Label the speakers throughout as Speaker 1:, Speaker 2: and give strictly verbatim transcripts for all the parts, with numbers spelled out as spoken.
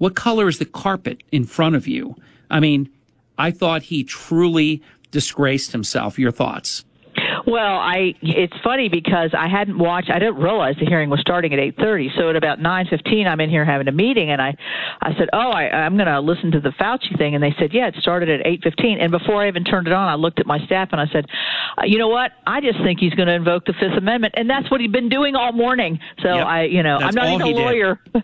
Speaker 1: what color is the carpet in front of you? I mean, I thought he truly disgraced himself. Your thoughts?
Speaker 2: Well, I it's funny because I hadn't watched. I didn't realize the hearing was starting at eight thirty. So at about nine fifteen, I'm in here having a meeting, and I, I said, "Oh, I, I'm going to listen to the Fauci thing." And they said, "Yeah, it started at eight fifteen." And before I even turned it on, I looked at my staff and I said, uh, "You know what? I just think he's going to invoke the Fifth Amendment," and that's what he'd been doing all morning. So
Speaker 1: yep.
Speaker 2: I, you know,
Speaker 1: that's
Speaker 2: I'm not even a lawyer. Uh,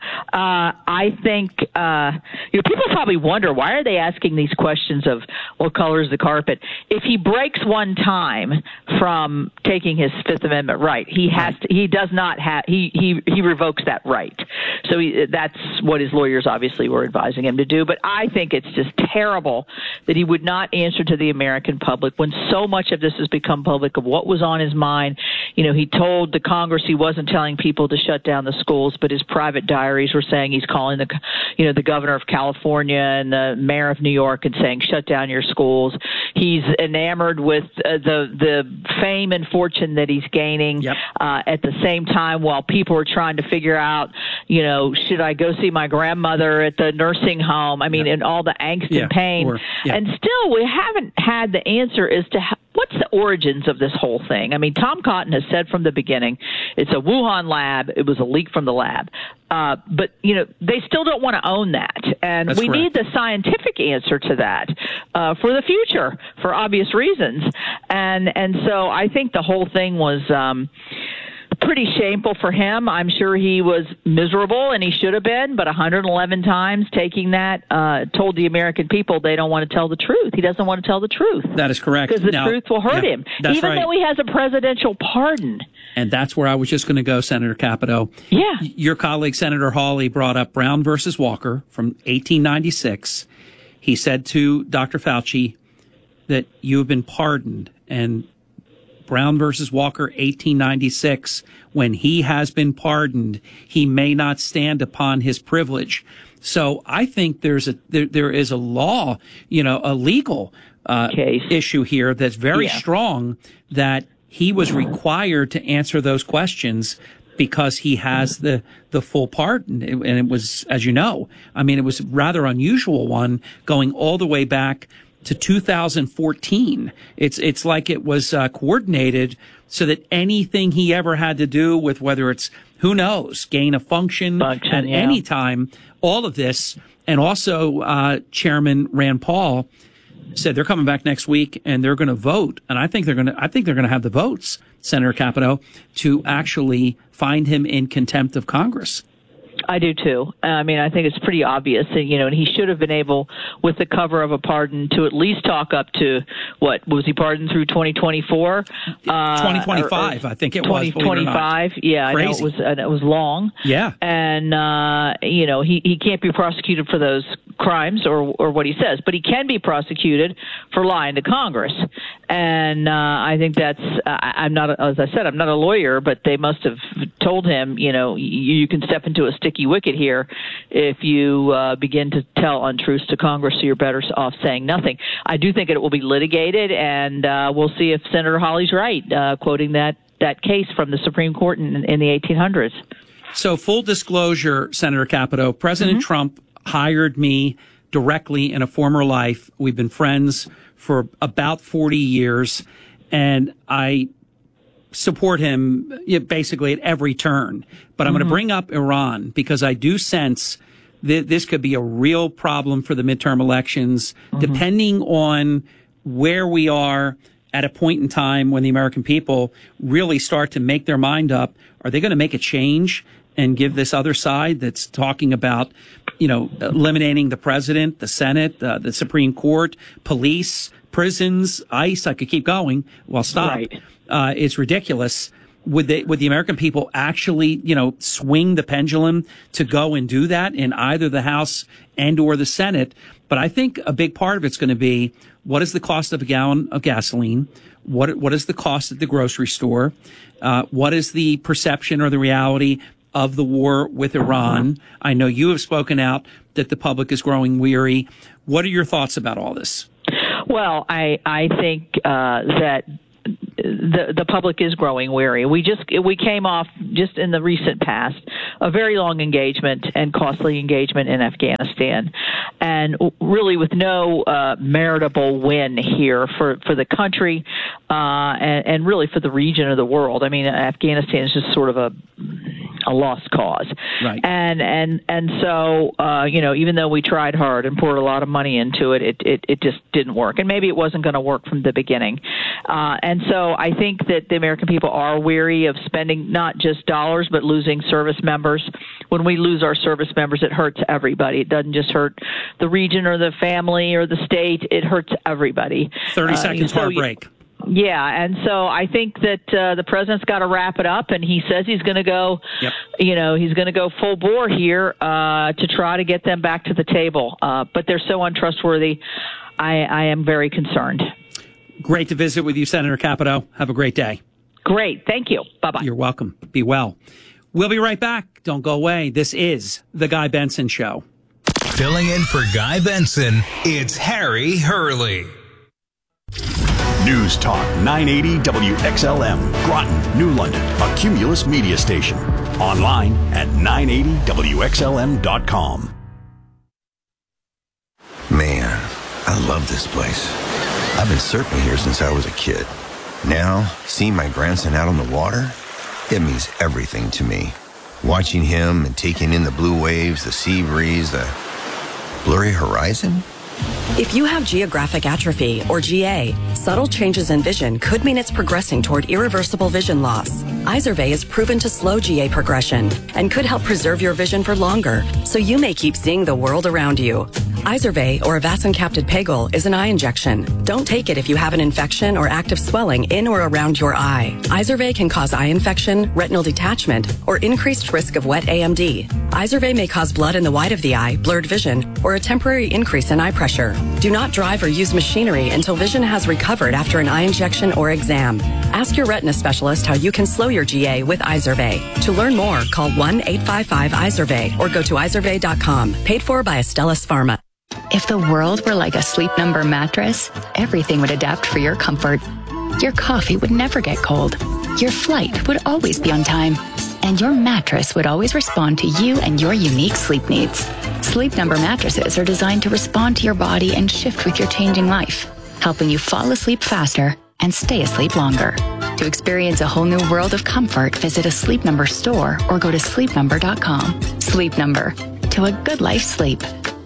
Speaker 2: I think uh, you know people probably wonder why are they asking these questions of what color is the carpet. If he breaks one time from taking his Fifth Amendment right, he has to, he does not have he he he revokes that right. So he, that's what his lawyers obviously were advising him to do. But I think it's just terrible that he would not answer to the American public when so much of this has become public of what was on his mind. You know, he told the Congress he wasn't telling people to shut down the schools, but his private diaries were saying he's calling the you know the governor of California and the mayor of New York and saying shut down your schools. He's enamored with uh, the the fame and fortune that he's gaining
Speaker 1: yep.
Speaker 2: uh, at the same time while people are trying to figure out, you know, should I go see my grandmother at the nursing home? I mean,
Speaker 1: yep.
Speaker 2: and all the angst
Speaker 1: yeah.
Speaker 2: and pain.
Speaker 1: Or, yeah.
Speaker 2: And still, we haven't had the answer as to how, what's the origins of this whole thing. I mean, Tom Cotton has said from the beginning, it's a Wuhan lab. It was a leak from the lab. Uh, but, you know, they still don't want to own that. And
Speaker 1: That's
Speaker 2: we
Speaker 1: correct.
Speaker 2: need the scientific answer to that uh, for the future for obvious reasons. And and so I think the whole thing was um, pretty shameful for him. I'm sure he was miserable, and he should have been, but one hundred eleven times taking that uh, told the American people they don't want to tell the truth. He doesn't want to tell the truth.
Speaker 1: That is correct.
Speaker 2: Because the
Speaker 1: now,
Speaker 2: truth will hurt
Speaker 1: yeah,
Speaker 2: him,
Speaker 1: that's
Speaker 2: even
Speaker 1: right.
Speaker 2: though he has a presidential pardon.
Speaker 1: And that's where I was just going to go, Senator Capito.
Speaker 2: Yeah.
Speaker 1: Your colleague, Senator Hawley, brought up Brown versus Walker from eighteen ninety-six. He said to Doctor Fauci that you have been pardoned, and Brown versus Walker, eighteen ninety-six, when he has been pardoned, he may not stand upon his privilege. So I think there's a there, there is a law, you know, a legal uh,
Speaker 2: Case.
Speaker 1: issue here that's very
Speaker 2: Yeah.
Speaker 1: strong that he was required to answer those questions because he has the the full pardon. And it was, as you know, I mean, it was a rather unusual one going all the way back to two thousand fourteen. It's it's like it was uh, coordinated so that anything he ever had to do with, whether it's, who knows, gain of function,
Speaker 2: function
Speaker 1: at
Speaker 2: yeah.
Speaker 1: any time, all of this. And also uh, Chairman Rand Paul said they're coming back next week and they're going to vote. And I think they're going to I think they're going to have the votes, Senator Capito, to actually find him in contempt of Congress.
Speaker 2: I do too. I mean, I think it's pretty obvious, and you know, and he should have been able, with the cover of a pardon, to at least talk up to what was he pardoned through twenty twenty-four, uh,
Speaker 1: twenty twenty-five,
Speaker 2: or, or
Speaker 1: I think it
Speaker 2: was. twenty twenty-five, yeah,
Speaker 1: Crazy.
Speaker 2: I know it was. And it was long.
Speaker 1: Yeah,
Speaker 2: and uh, you know, he he can't be prosecuted for those crimes or or what he says, but he can be prosecuted for lying to Congress. And uh, I think that's. Uh, I'm not, as I said, I'm not a lawyer, but they must have told him, you know, you, you can step into a sticky wicket here if you uh, begin to tell untruths to Congress, so you're better off saying nothing. I do think it will be litigated, and uh, we'll see if Senator Hawley's right, uh, quoting that, that case from the Supreme Court in, in the eighteen hundreds.
Speaker 1: So full disclosure, Senator Capito, President mm-hmm. Trump hired me directly in a former life. We've been friends for about forty years, and I support him basically at every turn. But I'm mm-hmm. going to bring up Iran because I do sense that this could be a real problem for the midterm elections, mm-hmm. depending on where we are at a point in time when the American people really start to make their mind up. Are they going to make a change and give this other side that's talking about, you know, eliminating the president, the Senate, uh, the Supreme Court, police, prisons, ICE? I could keep going. Well, stop.
Speaker 2: Right.
Speaker 1: Uh, it's ridiculous. Would they, would the American people actually, you know, swing the pendulum to go and do that in either the House and or the Senate? But I think a big part of it's going to be, what is the cost of a gallon of gasoline? What what is the cost at the grocery store? Uh, what is the perception or the reality of the war with Iran? I know you have spoken out that the public is growing weary. What are your thoughts about all this?
Speaker 2: Well, I I think uh, that the the public is growing weary. We just we came off just in the recent past a very long engagement and costly engagement in Afghanistan, and really with no uh, meritable win here for, for the country uh, and, and really for the region of the world. I mean, Afghanistan is just sort of a a lost cause,
Speaker 1: right?
Speaker 2: And and and so uh, you know, even though we tried hard and poured a lot of money into it, it it, it just didn't work, and maybe it wasn't going to work from the beginning. Uh, and so I think that the American people are weary of spending not just dollars, but losing service members. When we lose our service members, it hurts everybody. It doesn't just hurt the region or the family or the state. It hurts everybody.
Speaker 1: thirty
Speaker 2: uh,
Speaker 1: seconds
Speaker 2: so
Speaker 1: for a break.
Speaker 2: Yeah, and so I think that uh, the president's got to wrap it up, and he says he's going to go,
Speaker 1: yep.
Speaker 2: you know, he's going to go full bore here uh, to try to get them back to the table. Uh, but they're so untrustworthy. I, I am very concerned.
Speaker 1: Great to visit with you, Senator Capito. Have a great day.
Speaker 2: Great. Thank you. Bye-bye.
Speaker 1: You're welcome. Be well. We'll be right back. Don't go away. This is The Guy Benson Show.
Speaker 3: Filling in for Guy Benson, it's Harry Hurley.
Speaker 4: News Talk nine eighty W X L M, Groton, New London, a Cumulus media station. Online at nine eighty W X L M dot com.
Speaker 5: Man, I love this place. I've been surfing here since I was a kid. Now, seeing my grandson out on the water, it means everything to me. Watching him and taking in the blue waves, the sea breeze, the blurry horizon.
Speaker 6: If you have geographic atrophy, or G A, subtle changes in vision could mean it's progressing toward irreversible vision loss. Izervay is proven to slow G A progression and could help preserve your vision for longer, so you may keep seeing the world around you. Izervay, or avacincaptad pegol, is an eye injection. Don't take it if you have an infection or active swelling in or around your eye. Izervay can cause eye infection, retinal detachment, or increased risk of wet A M D. Izervay may cause blood in the white of the eye, blurred vision, or a temporary increase in eye pressure. Do not drive or use machinery until vision has recovered after an eye injection or exam. Ask your retina specialist how you can slow your G A with Izervay. To learn more, call one eight five five Izervay or go to izervay dot com. Paid for by Astellas Pharma.
Speaker 7: If the world were like a Sleep Number mattress, everything would adapt for your comfort. Your coffee would never get cold. Your flight would always be on time. And your mattress would always respond to you and your unique sleep needs. Sleep Number mattresses are designed to respond to your body and shift with your changing life, helping you fall asleep faster and stay asleep longer. To experience a whole new world of comfort, visit a Sleep Number store or go to sleep number dot com. Sleep Number. To a good life sleep.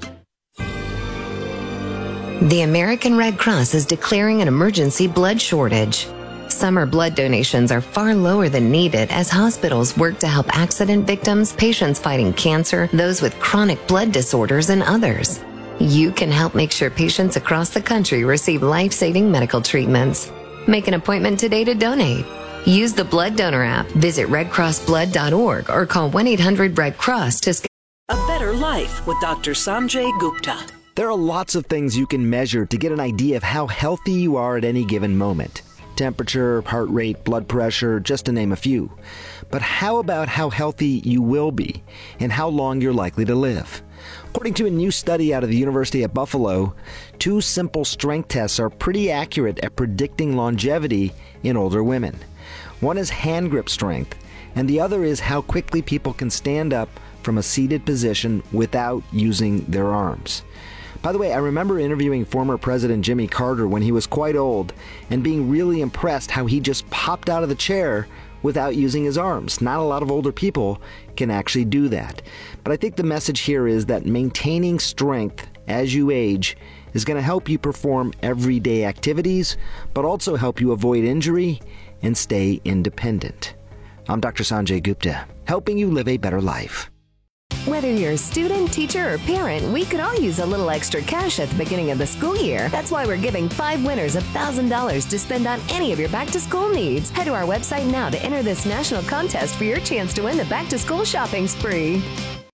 Speaker 8: The American Red Cross is declaring an emergency blood shortage. Summer blood donations are far lower than needed as hospitals work to help accident victims, patients fighting cancer, those with chronic blood disorders, and others. You can help make sure patients across the country receive life-saving medical treatments. Make an appointment today to donate. Use the Blood Donor app, visit red cross blood dot org, or call one eight hundred red cross to...
Speaker 9: A Better Life with Doctor Sanjay Gupta.
Speaker 10: There are lots of things you can measure to get an idea of how healthy you are at any given moment. Temperature, heart rate, blood pressure, just to name a few. But how about how healthy you will be and how long you're likely to live? According to a new study out of the University of Buffalo, two simple strength tests are pretty accurate at predicting longevity in older women. One is hand grip strength, and the other is how quickly people can stand up from a seated position without using their arms. By the way, I remember interviewing former President Jimmy Carter when he was quite old and being really impressed how he just popped out of the chair without using his arms. Not a lot of older people can actually do that. But I think the message here is that maintaining strength as you age is going to help you perform everyday activities, but also help you avoid injury and stay independent. I'm Doctor Sanjay Gupta, helping you live a better life.
Speaker 8: Whether you're a student, teacher, or parent, we could all use a little extra cash at the beginning of the school year. That's why we're giving five winners one thousand dollars to spend on any of your back-to-school needs. Head to our website now to enter this national contest for your chance to win the back-to-school shopping spree.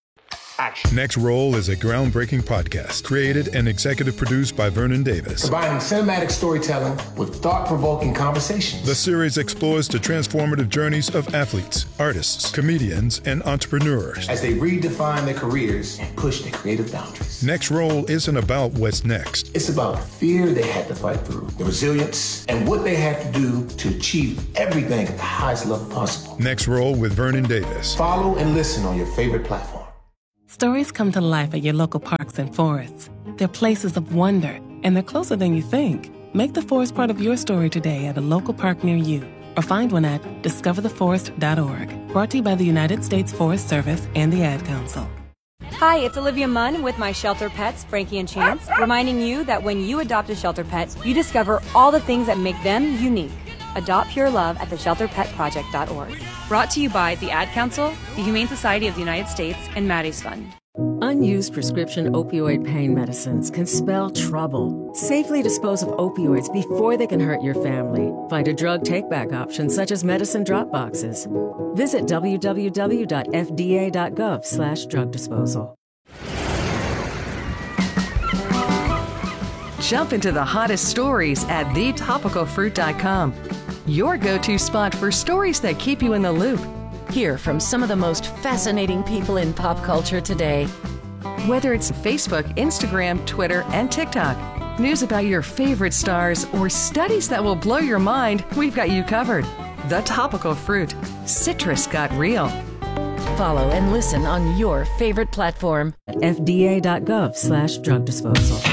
Speaker 11: Action. Next Roll is a groundbreaking podcast created and executive produced by Vernon Davis.
Speaker 12: Combining cinematic storytelling with thought-provoking conversations.
Speaker 11: The series explores the transformative journeys of athletes, artists, comedians, and entrepreneurs
Speaker 12: as they redefine their careers and push their creative boundaries. success.
Speaker 11: Next Roll isn't about what's next.
Speaker 12: It's about fear they had to fight through, the resilience, and what they had to do to achieve everything at the highest level possible.
Speaker 11: Next Roll with Vernon Davis.
Speaker 12: Follow and listen on your favorite platform.
Speaker 13: Stories come to life at your local parks and forests. They're places of wonder, and they're closer than you think. Make the forest part of your story today at a local park near you, or find one at discover the forest dot org. Brought to you by the United States Forest Service and the Ad Council.
Speaker 14: Hi, it's Olivia Munn with my shelter pets, Frankie and Chance, reminding you that when you adopt a shelter pet, you discover all the things that make them unique. Adopt pure love at the shelter pet project dot org. Brought to you by the Ad Council, the Humane Society of the United States, and Maddie's Fund.
Speaker 15: Unused prescription opioid pain medicines can spell trouble. Safely dispose of opioids before they can hurt your family. Find a drug take-back option such as medicine drop boxes. Visit w w w dot f d a dot gov slash drug disposal.
Speaker 16: Jump into the hottest stories at the topical fruit dot com. Your go-to spot for stories that keep you in the loop.
Speaker 17: Hear from some of the most fascinating people in pop culture today.
Speaker 16: Whether it's Facebook, Instagram, Twitter, and TikTok, news about your favorite stars, or studies that will blow your mind, we've got you covered. The Topical Fruit. Citrus got real.
Speaker 17: Follow and listen on your favorite platform
Speaker 15: at f d a dot gov slash drug disposal.